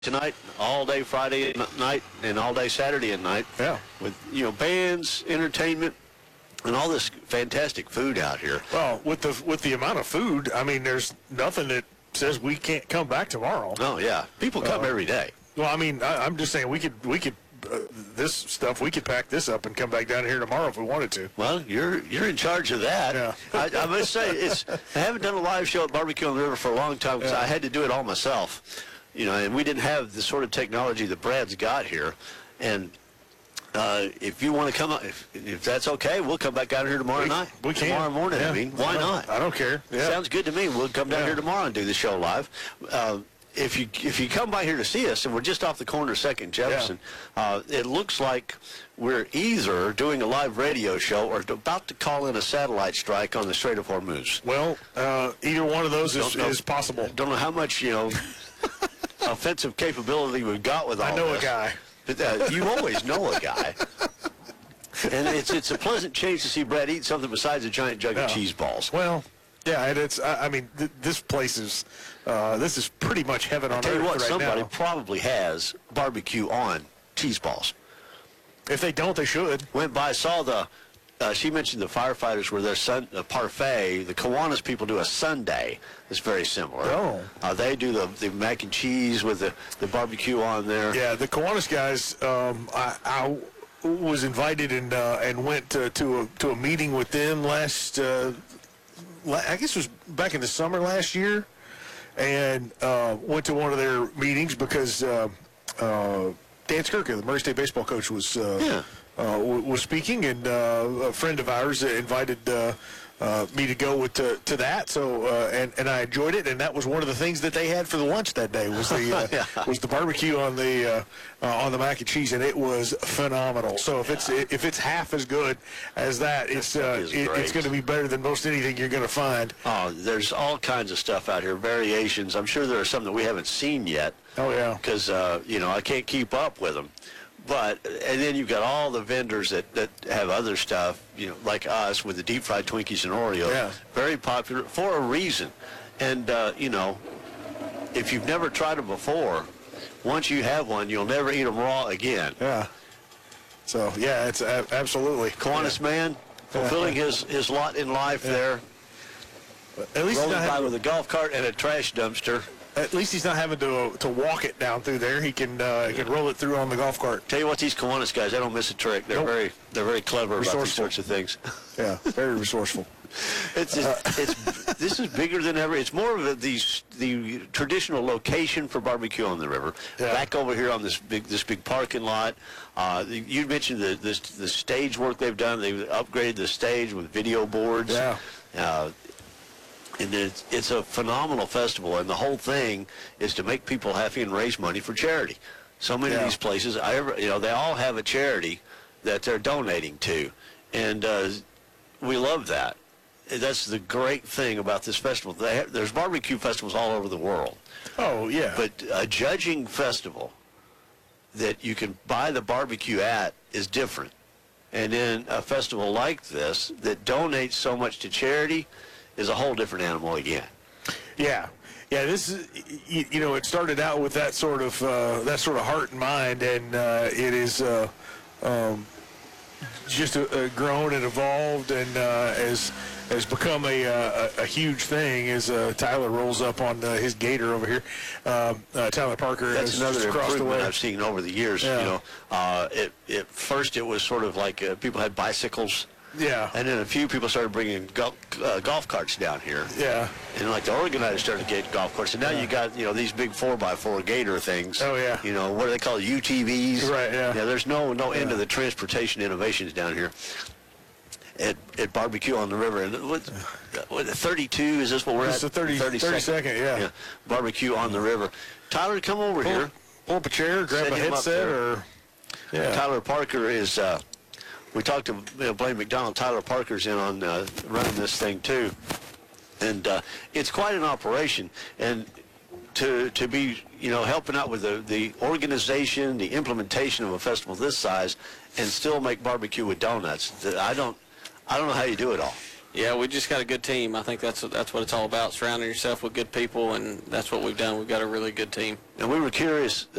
tonight, all day Friday night, and all day Saturday at night. Yeah. With, bands, entertainment, and all this fantastic food out here. Well, with the amount of food, I mean, there's nothing that says we can't come back tomorrow. Oh, yeah. People come every day. Well, I mean, I'm just saying we could this stuff, we could pack this up and come back down here tomorrow if we wanted to. Well, you're in charge of that. Yeah. I must say, I haven't done a live show at Barbecue on the River for a long time because I had to do it all myself. And we didn't have the sort of technology that Brad's got here. And if you want to come up, if that's okay, we'll come back down here tomorrow night. We can. Tomorrow morning, Yeah. Why not? I don't care. Yeah. Sounds good to me. We'll come down here tomorrow and do the show live. If you come by here to see us, and we're just off the corner of 2nd and Jefferson, it looks like we're either doing a live radio show or about to call in a satellite strike on the Strait of Hormuz. Well, either one of those is possible. Don't know how much, offensive capability we've got with all this. I know a guy. But you always know a guy. And it's a pleasant change to see Brad eat something besides a giant jug of cheese balls. Well, yeah, and it's. I mean, this place is. This is pretty much heaven on earth Tell you what, right somebody now. probably has barbecue on cheese balls. If they don't, they should. Went by, saw the. She mentioned the firefighters were their parfait. The Kiwanis people do a sundae. It's very similar. Oh. They do the mac and cheese with the barbecue on there. Yeah, the Kiwanis guys. I was invited and went to a meeting with them last. I guess it was back in the summer last year, and went to one of their meetings because Dan Skirka, the Murray State baseball coach, was speaking, and a friend of ours invited me to go to that. So and I enjoyed it, and that was one of the things that they had for the lunch that day was the was the barbecue on the mac and cheese, and it was phenomenal. So if it's half as good as that, it's going to be better than most anything you're going to find. Oh, there's all kinds of stuff out here, variations. I'm sure there are some that we haven't seen yet. Oh yeah, because I can't keep up with them. And then you've got all the vendors that have other stuff, like us with the deep fried Twinkies and Oreos. Yeah. Very popular for a reason. And, if you've never tried them before, once you have one, you'll never eat them raw again. Yeah. So, yeah, it's absolutely. Kiwanis man, fulfilling his lot in life there. At least rolling by with a golf cart and a trash dumpster. At least he's not having to walk it down through there. He can roll it through on the golf cart. Tell you what, these Kiwanis guys, they don't miss a trick. They're very clever about these sorts of things. Yeah, very resourceful. This is bigger than ever. It's more of the traditional location for barbecue on the river. Yeah. Back over here on this big parking lot. You mentioned the stage work they've done. They've upgraded the stage with video boards. Yeah. And it's a phenomenal festival, and the whole thing is to make people happy and raise money for charity. So many of these places, they all have a charity that they're donating to, and we love that. That's the great thing about this festival. There's barbecue festivals all over the world. Oh, yeah. But a judging festival that you can buy the barbecue at is different. And then a festival like this that donates so much to charity is a whole different animal again. Yeah. Yeah, this is, it started out with that sort of heart and mind, and it is just grown and evolved, and has become a huge thing as Tyler rolls up on his gator over here. Tyler Parker. That's another improvement I've seen over the years. Yeah. At first it was sort of like people had bicycles. Yeah. And then a few people started bringing golf carts down here. Yeah. And like the organizers started to get golf carts. And now you got, these big 4x4 gator things. Oh, yeah. What do they call it? UTVs? Right, yeah. Yeah, there's no end to the transportation innovations down here at Barbecue on the River. And what 32, is this what we're at? It's the 32nd, yeah. Barbecue on the River. Tyler, come over here. Pull up a chair, grab a headset, or... Yeah. Tyler Parker is... we talked to Blaine McDonald. Tyler Parker's in on running this thing too, and it's quite an operation. And to be helping out with the organization, the implementation of a festival this size, and still make barbecue with donuts. I don't know how you do it all. Yeah, we just got a good team. I think that's what it's all about, surrounding yourself with good people, and that's what we've done. We've got a really good team. And we were curious,